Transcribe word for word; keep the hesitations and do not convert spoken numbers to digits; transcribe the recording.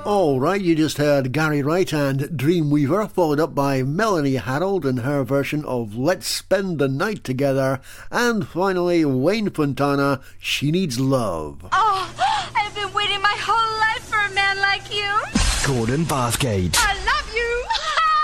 Alright, you just heard Gary Wright and Dreamweaver, followed up by Melanie Harold and her version of Let's Spend the Night Together, and finally Wayne Fontana, She Needs Love. Oh, I've been waiting my whole life for a man like you. Gordon Bathgate. I